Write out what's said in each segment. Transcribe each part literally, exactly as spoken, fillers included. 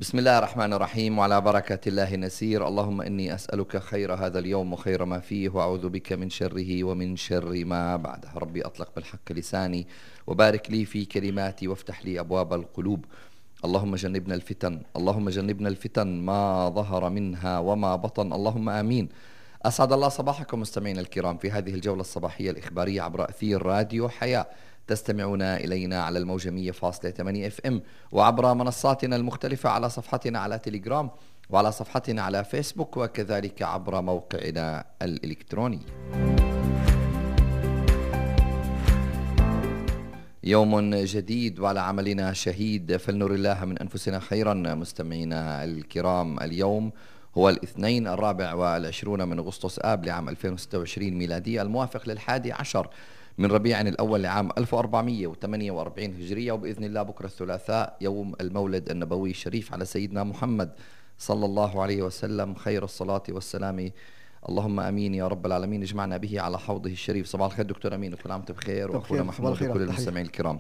بسم الله الرحمن الرحيم، وعلى بركة الله نسير. اللهم إني أسألك خير هذا اليوم وخير ما فيه، وأعوذ بك من شره ومن شر ما بعده. ربي أطلق بالحق لساني، وبارك لي في كلماتي، وافتح لي أبواب القلوب. اللهم جنبنا الفتن، اللهم جنبنا الفتن ما ظهر منها وما بطن، اللهم آمين. أسعد الله صباحكم مستمعينا الكرام في هذه الجولة الصباحية الإخبارية عبر أثير راديو حياة. تستمعون إلينا على الموجة مية فاصلة ثمانية اف ام، وعبر منصاتنا المختلفة على صفحتنا على تليجرام، وعلى صفحتنا على فيسبوك، وكذلك عبر موقعنا الإلكتروني. يوم جديد وعلى عملنا شهيد، فلنر الله من أنفسنا خيرا. مستمعينا الكرام، اليوم هو الاثنين الرابع والعشرون من أغسطس آب لعام ألفين وستة وعشرين ميلادي، الموافق للحادي عشر من ربيع الأول لعام ألف وأربعمئة وثمانية وأربعين هجرية. وبإذن الله بكرة الثلاثاء يوم المولد النبوي الشريف على سيدنا محمد صلى الله عليه وسلم، خير الصلاة والسلام. اللهم امين يا رب العالمين، اجمعنا به على حوضه الشريف. صباح الخير دكتور امين، وكل عام وانت بخير، واخونا محمود وكل المستمعين الكرام.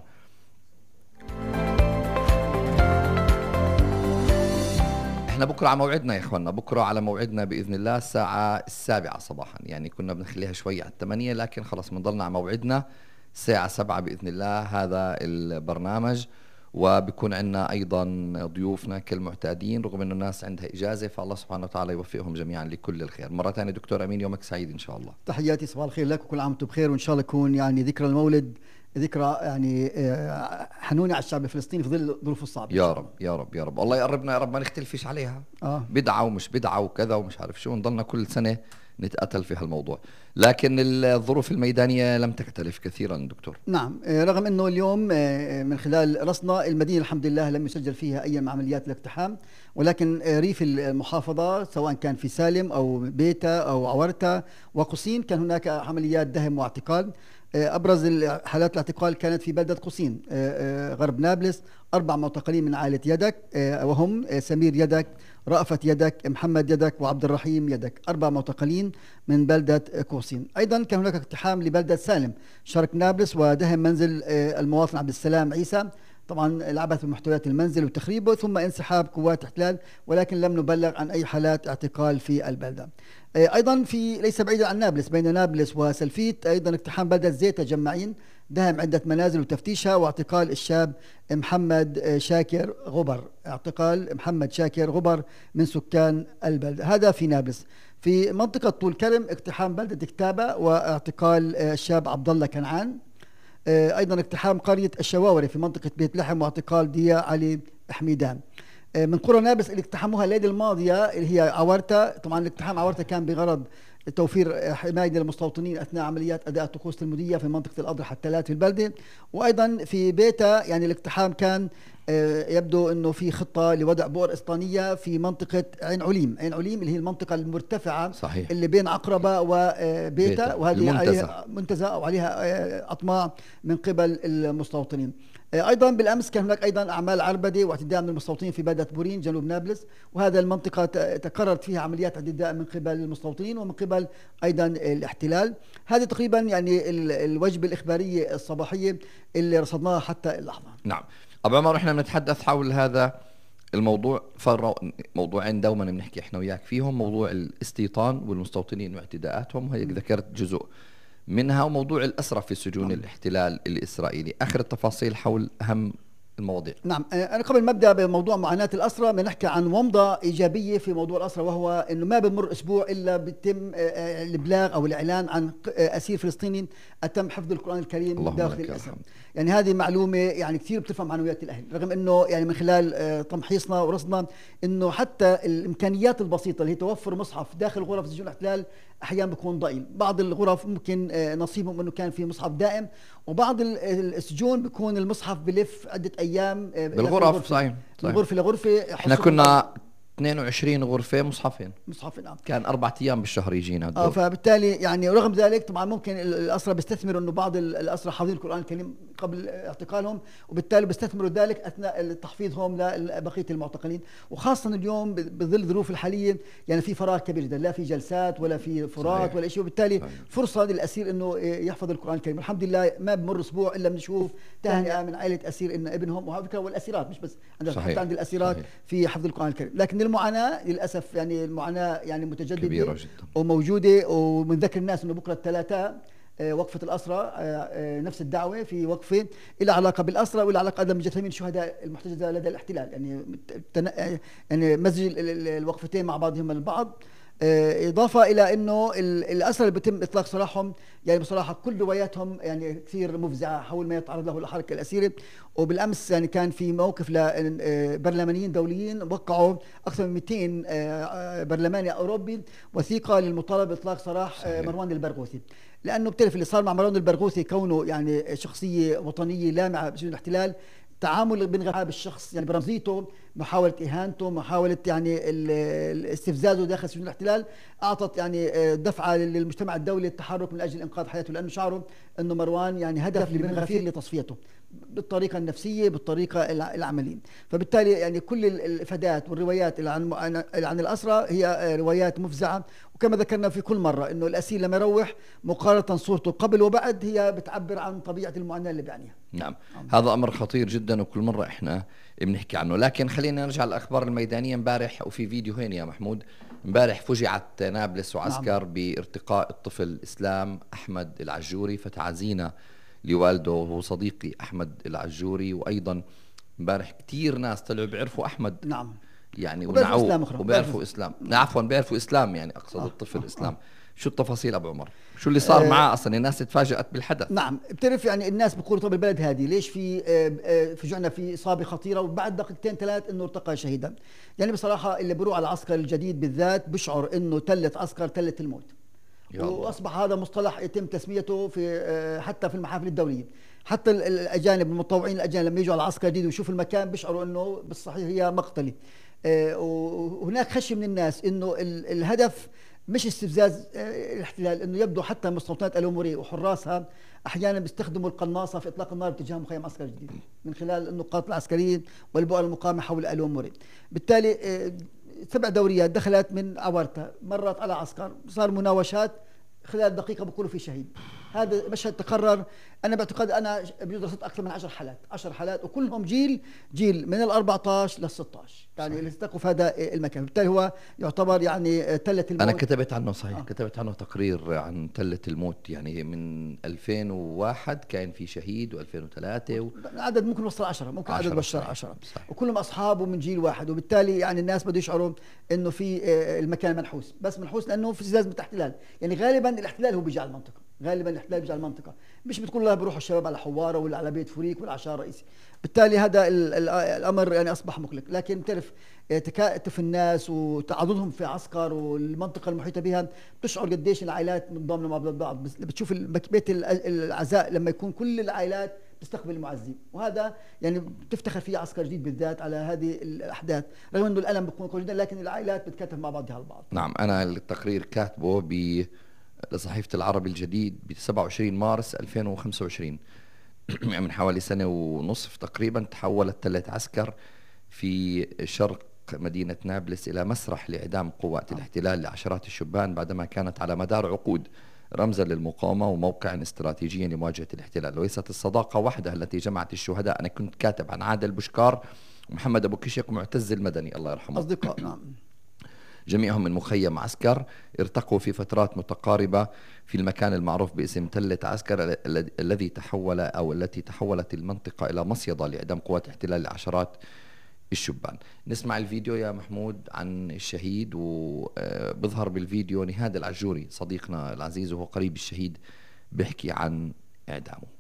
احنا بكره على موعدنا يا اخواننا، بكره على موعدنا باذن الله الساعه السابعه صباحا، يعني كنا بنخليها شوي على الثمانيه، لكن خلص بنضلنا على موعدنا الساعه سبعة باذن الله هذا البرنامج. وبكون عندنا ايضا ضيوفنا كالمعتادين، رغم انه الناس عندها اجازه، فالله سبحانه وتعالى يوفقهم جميعا لكل الخير. مره ثانيه دكتور امين، يومك سعيد ان شاء الله. تحياتي، صباح الخير لك وكل عام وانتم بخير، وان شاء الله يكون يعني ذكرى المولد ذكرى يعني حنونة على الشعب الفلسطيني في ظل ظروفه الصعبة. يا رب يا رب يا رب، الله يقربنا يا رب، ما نختلفش عليها. آه. بدعة ومش بدعة وكذا ومش عارف شو، نضلنا كل سنة نتقتل في هالموضوع، لكن الظروف الميدانية لم تختلف كثيرا دكتور. نعم، رغم انه اليوم من خلال رصنا المدينة الحمد لله لم يسجل فيها اي عمليات الاقتحام، ولكن ريف المحافظة سواء كان في سالم او بيتا او عورتا وقصين كان هناك عمليات دهم واعتقال. أبرز حالات الاعتقال كانت في بلدة قصين غرب نابلس، أربع معتقلين من عائلة يدك، وهم سمير يدك، رأفت يدك، محمد يدك، وعبد الرحيم يدك. أربع معتقلين من بلدة قصين. أيضا كان هناك اقتحام لبلدة سالم شرق نابلس، ودهم منزل المواطن عبد السلام عيسى، طبعا العبث بمحتويات المنزل وتخريبه، ثم انسحاب قوات احتلال، ولكن لم نبلغ عن أي حالات اعتقال في البلدة. أيضا في ليس بعيدا عن نابلس، بين نابلس وسلفيت، أيضا اقتحام بلدة زيتا جماعين، دهم عدة منازل وتفتيشها، واعتقال الشاب محمد شاكر غبر، اعتقال محمد شاكر غبر من سكان البلدة. هذا في نابلس. في منطقة طول كرم اقتحام بلدة كتابة، واعتقال الشاب عبد الله كنعان. أيضا اقتحام قرية الشواوري في منطقة بيت لحم، واعتقال ديا علي حميدان. من قرى نابلس اللي اقتحموها الليلة الماضية اللي هي عورتا، طبعا الاقتحام عورتا كان بغرض توفير حماية للمستوطنين أثناء عمليات أداء الطقوس المدية في منطقة الأضرحة الثلاث في البلدة. وأيضا في بيتا يعني الاقتحام كان يبدو أنه في خطة لوضع بؤر إسطانية في منطقة عين عليم. عين عليم اللي هي المنطقة المرتفعة صحيح، اللي بين عقربة وبيتا، وهذه عليها منتزه أو عليها أطماع من قبل المستوطنين. أيضا بالأمس كان هناك أيضا أعمال عربدة واعتداء من المستوطنين في بلدة بورين جنوب نابلس، وهذا المنطقة تكررت فيها عمليات اعتداء من قبل المستوطنين ومن قبل أيضا الاحتلال. هذه تقريبا يعني الوجبة الإخبارية الصباحية اللي رصدناها حتى اللحظة. نعم أبو عمر، احنا بنتحدث حول هذا الموضوع، موضوعين دوما بنحكي احنا وياك فيهم، موضوع الاستيطان والمستوطنين واعتداءاتهم، وهيك ذكرت جزء منها، وموضوع الأسرى في سجون نعم. الاحتلال الإسرائيلي. آخر التفاصيل حول أهم المواضيع. نعم، أنا قبل ما أبدأ بموضوع معاناة الأسرى بنحكي عن ومضة إيجابية في موضوع الأسرى، وهو أنه ما بمر أسبوع إلا بيتم الإبلاغ أو الإعلان عن أسير فلسطيني أتم حفظ القرآن الكريم داخل الأسر. يعني هذه معلومة يعني كثير بترفع معنويات الأهل، رغم أنه يعني من خلال تمحيصنا ورصدنا أنه حتى الإمكانيات البسيطة اللي هي توفر مصحف داخل غرف سجون الاحتلال أحيانا بيكون ضئيل. بعض الغرف ممكن نصيبهم أنه كان في مصحف دائم، وبعض السجون بيكون المصحف بلف عدة أيام بالغرف. صحيح من غرفة لغرفة. احنا كنا اثنين وعشرين غرفة مصحفين مصحف نعم. كان أربعة أيام بالشهر يجينا الدور. اه فبالتالي يعني رغم ذلك طبعا ممكن الأسرى بيستثمروا إنه بعض الأسرى حافظين القرآن الكريم قبل اعتقالهم، وبالتالي بيستثمروا ذلك أثناء تحفيظهم لبقية المعتقلين، وخاصة اليوم بظل الظروف الحالية يعني في فراغ كبير جدا، لا في جلسات ولا في فرات ولا شيء، وبالتالي صحيح. فرصة للأسير إنه يحفظ القرآن الكريم. الحمد لله ما بمر أسبوع إلا بنشوف تهنئة من عائلة أسير إن ابنهم، وعلى فكرة والأسيرات مش بس عندنا حتى عند الأسيرات صحيح. في حفظ القرآن الكريم. لكن المعاناة للأسف يعني المعاناة يعني متجددة كبيرة جدا وموجودة، وبنذكر الناس إنه بكرة الثلاثاء وقفة الأسرى نفس الدعوة في وقفة إلى علاقة بالأسرى وإلى علاقة أيضا بجثامين الشهداء المحتجزة لدى الاحتلال، يعني يعني مزج الوقفتين مع بعضهم البعض، إضافة إلى أنه الأسرى اللي بيتم إطلاق سراحهم يعني بصراحة كل رواياتهم يعني كثير مفزعة حول ما يتعرض له الحركة الأسيرة. وبالأمس يعني كان في موقف لبرلمانيين دوليين وقعوا أكثر من مئتين برلماني أوروبي وثيقة للمطالبة بإطلاق سراح صحيح. مروان البرغوثي، لأنه بتعرف اللي صار مع مروان البرغوثي كونه يعني شخصية وطنية لامعة بسجن الاحتلال، تعامل بين غياب الشخص يعني برمزيته، محاولة إهانته، محاولة يعني استفزازه داخل سجون الاحتلال، أعطت يعني دفعة للمجتمع الدولي للتحرك من أجل إنقاذ حياته، لأنه شعروا أنه مروان يعني هدف لبن غفير لتصفيته بالطريقة النفسية بالطريقة العملية. فبالتالي يعني كل الإفادات والروايات اللي عن عن الأسرى هي روايات مفزعة، وكما ذكرنا في كل مرة أنه الأسير لما يروح مقارنة صورته قبل وبعد هي بتعبر عن طبيعة المعاناة اللي بيعنيها. نعم هذا أمر خطير جدا وكل مرة إحنا بنحكي عنه. لكن خلينا نرجع للأخبار الميدانية. امبارح وفي فيديو هين يا محمود، امبارح فجعت نابلس وعسكر نعم. بارتقاء الطفل إسلام أحمد العجوري، فتعزينا لوالده وهو صديقي أحمد العجوري. وأيضا امبارح كتير ناس طلعوا بيعرفوا أحمد نعم يعني ونعوه وبيعرفوا إسلام عفوا بيعرفوا إسلام يعني أقصد آه. الطفل آه. إسلام. شو التفاصيل أبو عمر؟ شو اللي صار آه معاه أصلا؟ الناس تفاجأت بالحدث. نعم بتعرف يعني الناس بيقولوا طب البلد هذه ليش في فجعنا في إصابة خطيرة وبعد دقيقتين ثلاث إنه ارتقى شهيدا. يعني بصراحة اللي بيروح على العسكر الجديد بالذات بشعر إنه تلة عسكر تلة الموت، وأصبح هذا مصطلح يتم تسميته في حتى في المحافل الدولية. حتى الأجانب المتطوعين الأجانب لما يجوا على العسكر الجديد ويشوفوا المكان بيشعروا إنه بالصحيح هي مقتلة. وهناك خشية من الناس إنه الهدف مش استفزاز الاحتلال، انه يبدو حتى مستوطنات الأمورية وحراسها احيانا بيستخدموا القناصه في اطلاق النار باتجاه مخيم عسكر جديد من خلال النقاط العسكريه والبؤر المقامه حول الأمورية. بالتالي سبع دوريات دخلت من عورتها، مرت على عسكر، صار مناوشات، خلال دقيقه بيقولوا في شهيد. هذا مشهد تكرر. انا باعتقاد انا بجوز درست اكثر من عشر حالات عشر حالات وكلهم جيل جيل من ال14 لل16 يعني اللي التقوا في هذا المكان. بالتالي هو يعتبر يعني تلة الموت. انا كتبت عنه صحيح آه. كتبت عنه تقرير عن تلة الموت، يعني من ألفين وواحد كان في شهيد و2003 و... عدد ممكن وصل عشرة ممكن عشرة عدد وصل عشرة وكلهم اصحابه من جيل واحد. وبالتالي يعني الناس بده يشعروا انه في المكان منحوس، بس منحوس لانه في ازاز من الاحتلال. يعني غالبا الاحتلال هو بيجي على المنطقه، غالبا الاحتلال بيجي على المنطقه، مش بتقول الله بيروحوا الشباب على حواره ولا على بيت فريق ولا على شارع رئيسي. بالتالي هذا الامر يعني اصبح مقلق. لكن بتعرف تكاتف الناس وتعاضدهم في عسكر والمنطقه المحيطه بها، بتشعر قديش العائلات منضمه مع بعض. بتشوف بيت العزاء لما يكون كل العائلات تستقبل المعزين، وهذا يعني بتفتخر فيه عسكر جديد بالذات على هذه الاحداث، رغم انه الالم بيكون قوي جدا لكن العائلات بتكاتف مع بعضها البعض. نعم انا التقرير كاتبه ب لصحيفة العربي الجديد ب سبعة وعشرين مارس ألفين وخمسة وعشرين من حوالي سنة ونصف تقريبا. تحولت ثلاث عسكر في شرق مدينة نابلس إلى مسرح لإعدام قوات الاحتلال لعشرات الشبان، بعدما كانت على مدار عقود رمزا للمقاومة وموقعا استراتيجيا لمواجهة الاحتلال. وليست الصداقة وحدها التي جمعت الشهداء. أنا كنت كاتب عن عادل بوشكار ومحمد أبو كشك ومعتز المدني الله يرحمه، أصدقاء نعم، جميعهم من مخيم عسكر، ارتقوا في فترات متقاربة في المكان المعروف باسم تلة عسكر الذي تحول أو التي تحولت المنطقة إلى مصيدة لإعدام قوات احتلال لعشرات الشبان. نسمع الفيديو يا محمود عن الشهيد، وبظهر بالفيديو نهاد العجوري صديقنا العزيز وهو قريب الشهيد بيحكي عن إعدامه.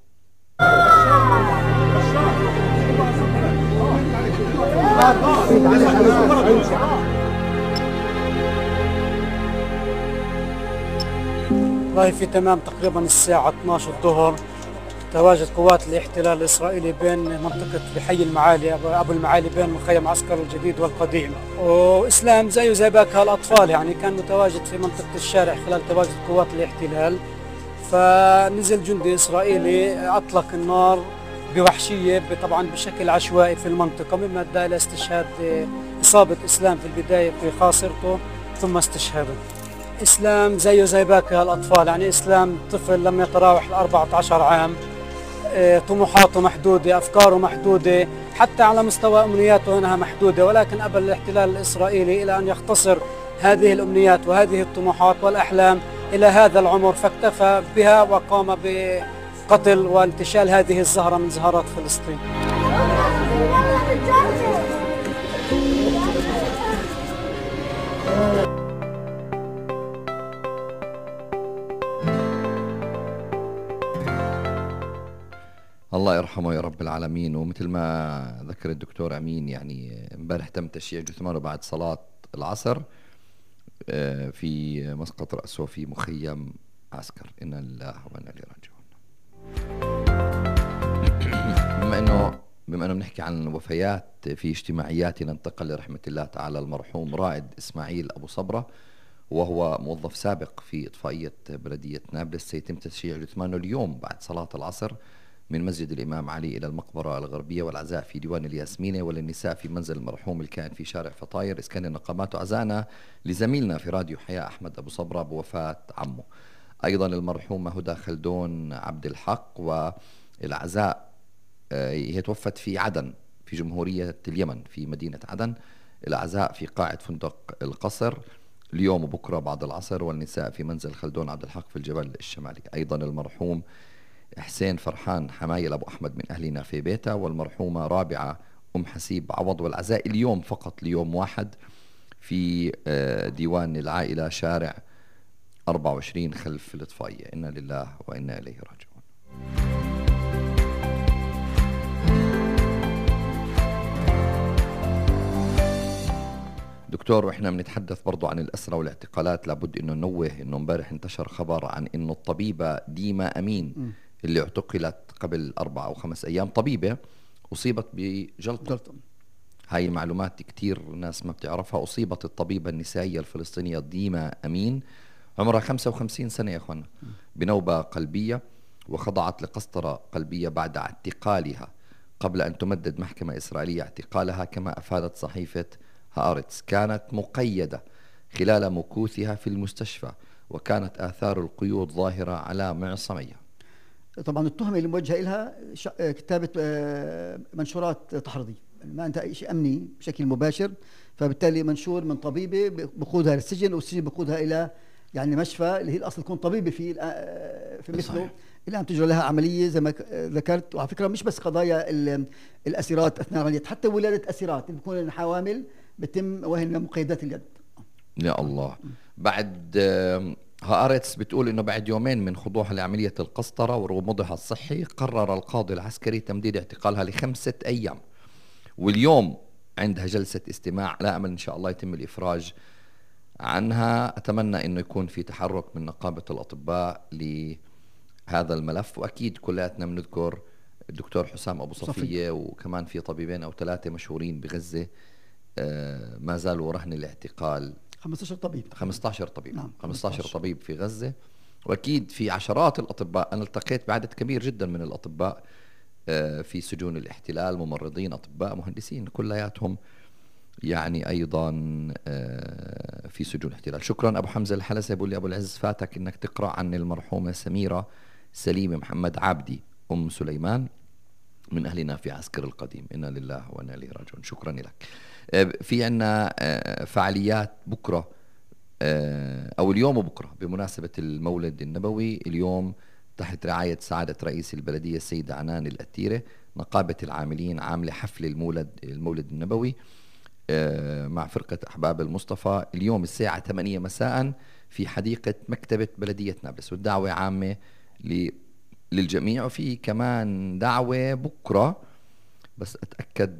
والله في تمام تقريبا الساعة اثنعش الظهر تواجد قوات الاحتلال الإسرائيلي بين منطقة بحي المعالي أبو المعالي بين مخيم عسكر الجديد والقديم. وإسلام زيه زي باقي الأطفال يعني كان متواجد في منطقة الشارع خلال تواجد قوات الاحتلال. فنزل جندي إسرائيلي أطلق النار بوحشية طبعا بشكل عشوائي في المنطقة، مما أدى إلى استشهاد إصابة إسلام في البداية في خاصرته ثم استشهاده. إسلام زيه زي باقي الأطفال يعني إسلام طفل لم يتراوح ل أربعة عشر عام، طموحاته محدودة، أفكاره محدودة، حتى على مستوى أمنياته أنها محدودة، ولكن أبى الاحتلال الإسرائيلي إلى أن يختصر هذه الأمنيات وهذه الطموحات والأحلام إلى هذا العمر، فاكتفى بها وقام بقتل وانتشال هذه الزهرة من زهرات فلسطين. الله يرحمه يا رب العالمين. ومثل ما ذكر الدكتور أمين يعني امبارح تم تشييع جثمانه بعد صلاة العصر في مسقط رأسه في مخيم عسكر. إنا لله وإنا إليه راجعون. بما إنه بما إنه بنحكي عن وفيات في اجتماعياتنا، انتقل لرحمة الله تعالى المرحوم رائد إسماعيل أبو صبرة، وهو موظف سابق في إطفائية بلدية نابلس. سيتم تشييع جثمانه اليوم بعد صلاة العصر من مسجد الإمام علي إلى المقبرة الغربية، والعزاء في ديوان الياسمينة، وللنساء في منزل المرحوم الكائن في شارع فطاير إسكان النقابات. وعزانا لزميلنا في راديو حياة أحمد أبو صبرة بوفاة عمه. أيضا المرحومة هدى خلدون عبد الحق، والعزاء هي توفت في عدن في جمهورية اليمن في مدينة عدن. العزاء في قاعة فندق القصر اليوم وبكرة بعد العصر، والنساء في منزل خلدون عبد الحق في الجبل الشمالي. أيضا المرحوم حسين فرحان حمايل أبو أحمد من أهلنا في بيته، والمرحومة رابعة أم حسيب عوض، والعزاء اليوم فقط ليوم واحد في ديوان العائلة شارع أربعة وعشرين خلف الإطفائية. إنا لله وإنا إليه راجعون. دكتور، وإحنا بنتحدث برضو عن الأسرة والاعتقالات، لابد إنه ننوه إنه امبارح انتشر خبر عن إنه الطبيبة ديما أمين م. اللي اعتقلت قبل أربع أو خمس أيام، طبيبة أصيبت بجلطة. هاي المعلومات كتير ناس ما بتعرفها. أصيبت الطبيبة النسائية الفلسطينية ديما أمين عمرها خمسة وخمسين سنة يا أخوانا بنوبة قلبية، وخضعت لقسطرة قلبية بعد اعتقالها قبل أن تمدد محكمة إسرائيلية اعتقالها، كما أفادت صحيفة هآرتس. كانت مقيدة خلال مكوثها في المستشفى، وكانت آثار القيود ظاهرة على معصميها. طبعا التهمة اللي موجهة لها كتابة منشورات تحريضية، ما أنت شيء أمني بشكل مباشر، فبالتالي منشور من طبيبة بقودها للسجن، والسجن بقودها إلى يعني مشفى اللي هي الأصل تكون طبيبة في في مثله، إلى أن تجرى لها عملية زي ما ذكرت. وعلى فكرة مش بس قضايا الأسيرات أثناء العمليات، حتى ولادة أسيرات بيكون حوامل بتم وهن مقيدات اليد. يا الله. بعد هآرتس بتقول إنه بعد يومين من خضوعها لعملية القسطرة ورموضها الصحي، قرر القاضي العسكري تمديد اعتقالها لخمسة أيام، واليوم عندها جلسة استماع. لا أمل إن شاء الله يتم الإفراج عنها. أتمنى إنه يكون في تحرك من نقابة الأطباء لهذا الملف، وأكيد كلاتنا بنذكر الدكتور حسام أبو صفية, صفية. وكمان في طبيبين أو ثلاثة مشهورين بغزة آه ما زالوا رهن الاعتقال. خمسة عشر طبيب خمسة عشر طبيب نعم. خمسة عشر طبيب في غزة، وأكيد في عشرات الأطباء. أنا التقيت بعدد كبير جدا من الأطباء آه في سجون الاحتلال، ممرضين، أطباء، مهندسين، كلياتهم يعني أيضا آه في سجون الاحتلال. شكرا. أبو حمزة الحلسة بيقول لي أبو العز فاتك إنك تقرأ عن المرحومة سميرة سليمة محمد عابدي أم سليمان من أهلنا في عسكر القديم. إنا لله وإنا إليه راجعون. شكرا لك. في عنا فعاليات بكرة أو اليوم وبكرة بمناسبة المولد النبوي. اليوم تحت رعاية سعادة رئيس البلدية السيدة عنان الأتيرة، نقابة العاملين عاملة حفل المولد المولد النبوي مع فرقة أحباب المصطفى اليوم الساعة ثمانية مساء في حديقة مكتبة بلدية نابلس، والدعوة عامة للجميع. وفي كمان دعوة بكرة بس أتأكد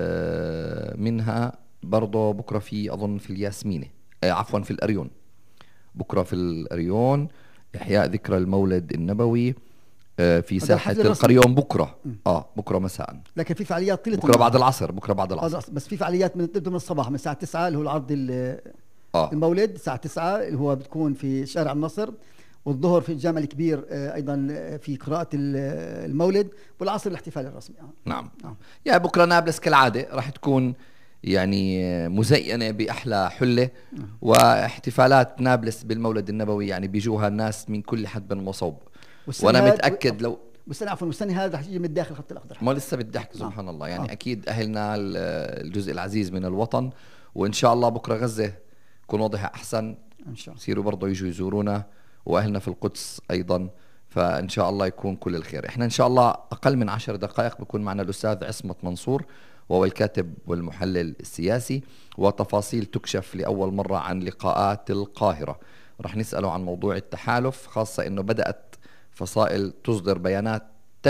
منها برضو، بكرة في أظن في الياسمينة آه عفوا في الأريون. بكرة في الأريون إحياء ذكرى المولد النبوي في ساحة القريون بكرة. اه بكرة مساء. لكن في فعاليات طيلة بكرة بعد العصر. بكرة بعد العصر بس في فعاليات من تبدأ من الصباح من الساعة تسعة اللي هو العرض آه. المولد الساعة تسعة اللي هو بتكون في شارع النصر، والظهر في الجامع الكبير أيضا في قراءة المولد، والعصر الاحتفال الرسمي. آه. نعم. نعم. يا بكرة نابلس كالعادة راح تكون يعني مزينة بأحلى حلة واحتفالات نابلس بالمولد النبوي، يعني بيجوها الناس من كل حد من وصوب، وأنا متأكد لو والسنة عفوا والسنة هذا رح تيجي من الداخل الخط الأخضر. ما لسه بدي أحكي سبحان آه. الله يعني آه. أكيد أهلنا الجزء العزيز من الوطن، وإن شاء الله بكرة غزة يكون وضعها أحسن إن شاء الله، يصيروا برضه يجوا يزورونا، وأهلنا في القدس أيضا، فإن شاء الله يكون كل الخير. إحنا إن شاء الله أقل من عشر دقائق بكون معنا الأستاذ عصمت منصور، وهو الكاتب والمحلل السياسي، وتفاصيل تكشف لأول مرة عن لقاءات القاهرة. رح نسأله عن موضوع التحالف، خاصة أنه بدأت فصائل تصدر بيانات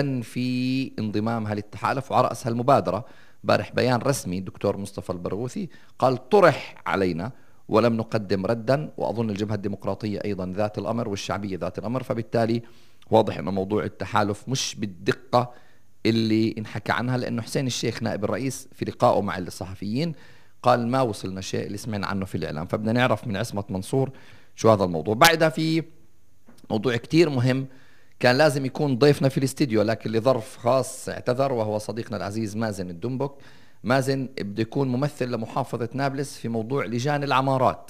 تنفي انضمامها للتحالف، وعلى رأس هالمبادرة بارح بيان رسمي الدكتور مصطفى البرغوثي قال طرح علينا ولم نقدم ردا، وأظن الجبهة الديمقراطية أيضا ذات الأمر والشعبية ذات الأمر، فبالتالي واضح أن موضوع التحالف مش بالدقة اللي انحكى عنها، لأنه حسين الشيخ نائب الرئيس في لقائه مع الصحفيين قال ما وصلنا شيء اللي سمعنا عنه في الإعلام. فبدنا نعرف من عصمت منصور شو هذا الموضوع. بعدها في موضوع كتير مهم كان لازم يكون ضيفنا في الاستديو، لكن لظرف خاص اعتذر، وهو صديقنا العزيز مازن الدنبك. مازن بده يكون ممثل لمحافظة نابلس في موضوع لجان العمارات.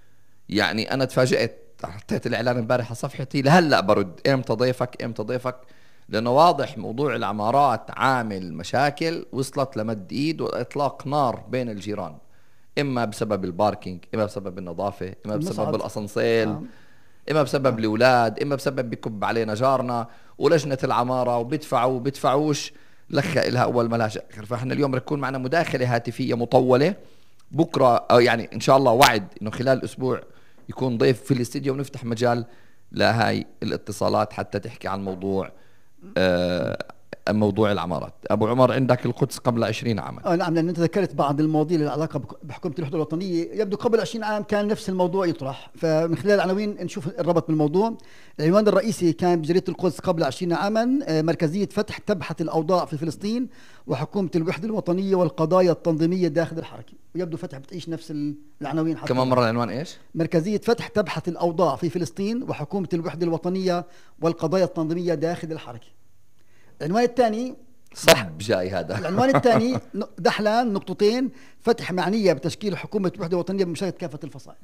يعني أنا تفاجأت، حطيت الإعلان امبارح على صفحتي لهلأ برد إمتى ضيفك إمتى ضيفك، لأنه واضح موضوع العمارات عامل مشاكل وصلت لمد إيد وإطلاق نار بين الجيران، إما بسبب الباركينج، إما بسبب النظافة، إما بسبب الأسانسيل، آه. إما بسبب آه. الأولاد، إما بسبب بكب علينا جارنا ولجنة العمارة وبيدفعوا وبيدفعوش لخ إلها أول ملاش آخر. فإحنا اليوم رح يكون معنا مداخلة هاتفية مطولة بكرة، أو يعني إن شاء الله وعد إنه خلال أسبوع يكون ضيف في الاستديو ونفتح مجال لهاي الاتصالات حتى تحكي عن موضوع آه موضوع العمارات. أبو عمر، عندك القدس قبل عشرين عاما. آه نعم، لأن أنت ذكرت بعض المواضيع العلاقة بحكومة الوحدة الوطنية، يبدو قبل عشرين عام كان نفس الموضوع يطرح، فمن خلال العناوين نشوف الربط بالموضوع. العنوان الرئيسي كان بجريدة القدس قبل عشرين عاما آه مركزية فتح تبحث الأوضاع في فلسطين وحكومة الوحدة الوطنية والقضايا التنظيمية داخل الحركة، ويبدو فتح بتعيش نفس العناوين. كمان مرة العنوان إيش؟ مركزية فتح تبحث الأوضاع في فلسطين وحكومة الوحدة الوطنية والقضايا التنظيمية داخل الحركة. العنوان الثاني صعب جاي هذا. العنوان الثاني دحلان نقطتين فتح معنية بتشكيل حكومة وحدة وطنية بمشاركة كافة الفصائل.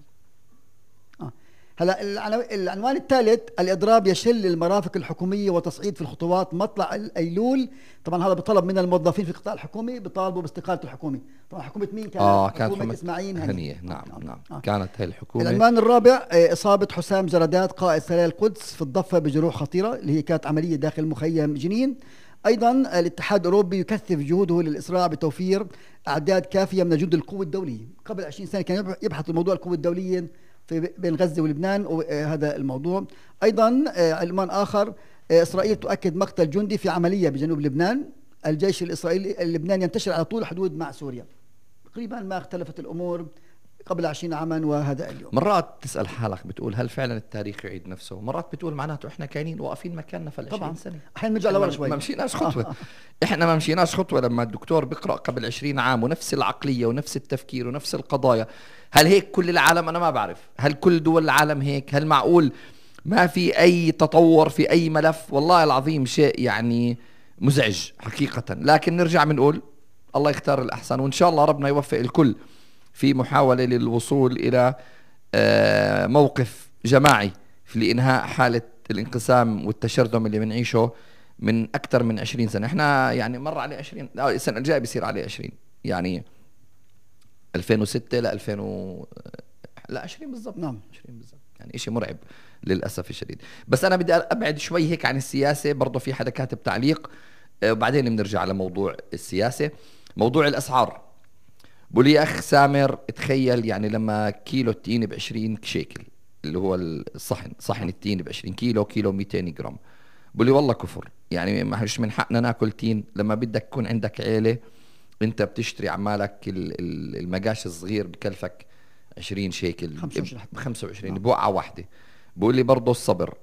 آه. هلا العنوان الثالث الإضراب يشل المرافق الحكومية وتصعيد في الخطوات مطلع الأيلول. طبعا هذا بطلب من الموظفين في القطاع الحكومي، بيطالبوا باستقالة الحكومة. طبعا حكومة مين كانت؟ آه كانت حكومة إسماعيل هنية. نعم نعم, نعم. آه. كانت هي الحكومة. العنوان الرابع إصابة حسام جردات قائد سرايا القدس في الضفة بجروح خطيرة، اللي هي كانت عملية داخل مخيم جنين. أيضا الاتحاد الأوروبي يكثف جهوده للإسراع بتوفير أعداد كافية من جند القوة الدولية. قبل عشرين سنة كان يبحث الموضوع القوة الدولية في بين غزة ولبنان وهذا الموضوع. أيضا عنوان آخر إسرائيل تؤكد مقتل جندي في عملية بجنوب لبنان. الجيش الإسرائيلي اللبناني ينتشر على طول الحدود مع سوريا. تقريبا ما اختلفت الأمور قبل عشرين عاما وهذا اليوم. مرات تسأل حالك بتقول هل فعلا التاريخ يعيد نفسه؟ مرات بتقول معناته احنا كاينين واقفين مكاننا في العشرين سنة. احيانا نرجع لورا شوي. ما مشيناش خطوة. احنا ما مشيناش خطوة. لما الدكتور بيقرأ قبل عشرين عام ونفس العقلية ونفس التفكير ونفس القضايا، هل هيك كل العالم؟ أنا ما بعرف. هل كل دول العالم هيك؟ هل معقول ما في أي تطور في أي ملف؟ والله العظيم شيء يعني مزعج حقيقة. لكن نرجع بنقول الله يختار الأحسن، وإن شاء الله ربنا يوفق الكل في محاولة للوصول إلى موقف جماعي في إنهاء حالة الانقسام والتشرذم اللي بنعيشه من أكثر من عشرين سنة. إحنا يعني مر عليه عشرين، السنة الجاية بيصير عليه عشرين، يعني ألفين وستة ل ألفين و... لا عشرين بالضبط. نعم عشرين بالضبط، يعني إشي مرعب للأسف الشديد. بس أنا بدي أبعد شوي هيك عن السياسة. برضو في حدا كاتب تعليق وبعدين بنرجع على موضوع السياسة. موضوع الأسعار، بقول لي أخ سامر تخيل يعني لما كيلو التين بعشرين شيكل، اللي هو الصحن صحن التين بعشرين كيلو، كيلو مئتين جرام. بقول لي والله كفر، يعني مش من حقنا ناكل تين. لما بدك يكون عندك عيلة انت بتشتري عمالك المقاش الصغير بكلفك عشرين شيكل، خمسة وعشرين بوقعة واحدة. بقول لي برضو الصبر،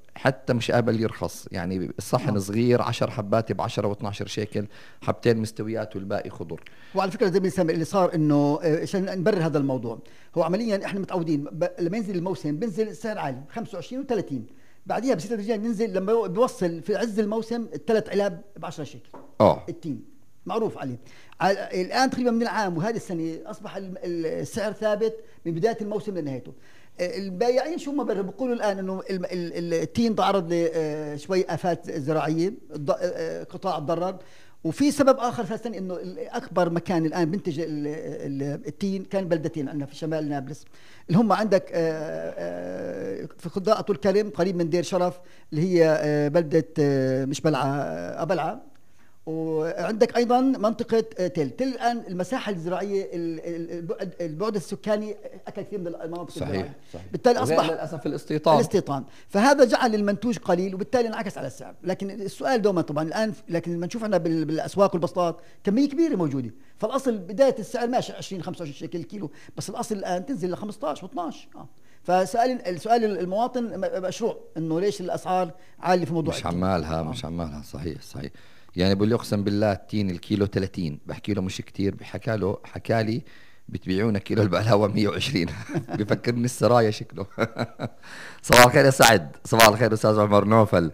حتى مش قابل يرخص، يعني الصحن آه. صغير عشر حبات ب عشرة واثناشر شيكل، حبتين مستويات والباقي خضر. وعلى فكره زي سامر اللي صار انه آه، عشان نبرر هذا الموضوع، هو عمليا احنا متعودين ب... لما ينزل الموسم بنزل السعر عالي خمسة وعشرين و30، بعديها بست رجال ننزل لما بيوصل في عز الموسم الثلاث علب ب عشرة شيكل. اه التين معروف عليه. على الان تقريبا من العام وهذه السنه اصبح ال- السعر ثابت من بدايه الموسم لنهايته. البائعين شو ما بيقولوا الان انه ال- ال- التين تعرض لشوي افات زراعيه، الض- آه، قطاع تضرر. وفي سبب اخر ثالثا انه اكبر مكان الان بينتج ال- ال- التين كان بلدتين عندنا في شمال نابلس، اللي هم عندك آه، آه، في خضاء طول كرم قريب من دير شرف اللي هي آه، بلده آه، مش بلعه، آه، ابلعه. وعندك ايضا منطقه تل تل الان المساحه الزراعيه ال- ال- البعد البعد السكاني اكل كثير من المناطق صحيح الزراعيه، صحيح. بالتالي وغير اصبح للاسف الاستيطان. الاستيطان، فهذا جعل المنتوج قليل وبالتالي انعكس على السعر. لكن السؤال دوما طبعا الان، لكن لما نشوف احنا بال- بالاسواق والبسطات كميه كبيره موجوده، فالاصل بدايه السعر ماشي عشرين خمسة وعشرين شيكل الكيلو، بس الاصل الان تنزل ل خمسطعش و12. اه فسؤال السؤال المواطن م- مشروع انه ليش الاسعار عاليه في موضوع مش التين. عمالها آه. مش عمالها صحيح صحيح. يعني بقول لي اقسم بالله التين الكيلو ثلاثين، بحكي له مش كتير، بحكى له حكى لي بتبيعونا كيلو البقلاوه مية وعشرين. بفكرني السرايا شكله. صباح الخير يا سعد، صباح الخير استاذ عمر نوفل.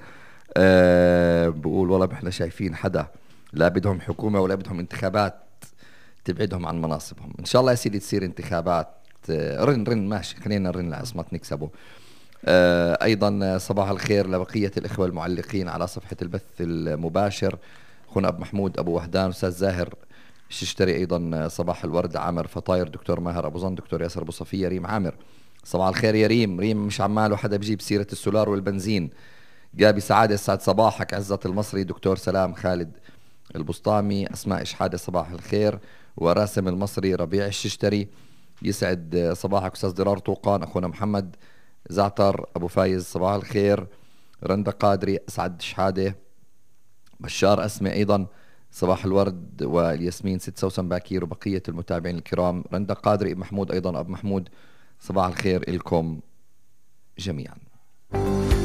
أه بقول والله احنا شايفين حدا لا بدهم حكومه ولا بدهم انتخابات تبعدهم عن مناصبهم. ان شاء الله يا سيدي تصير انتخابات. آه، رن رن ماشي، خلينا نرن لعصمت نكسبه. آه، ايضا صباح الخير لبقيه الاخوه المعلقين على صفحه البث المباشر، اخونا ابو محمود ابو وهدان، استاذ زاهر الششتري، ايضا صباح الورد لعامر فطاير، دكتور ماهر ابو ظن، دكتور ياسر ابو صفيه، ريم عامر. صباح الخير يا ريم. ريم مش عماله حدا بجيب سيره السولار والبنزين. جابي سعاده سعد صباحك. عزة المصري، دكتور سلام خالد البسطامي، اسماء اشحاده صباح الخير، وراسم المصري، ربيع الششتري. يسعد صباحك استاذ درار طوقان، اخونا محمد زعتر ابو فايز صباح الخير، رندا قادري، اسعد شحاده، بشار اسمي ايضا صباح الورد، والياسمين ست سوسن باكير، وبقيه المتابعين الكرام. رندا قادري، ابو محمود ايضا ابو محمود، صباح الخير لكم جميعا.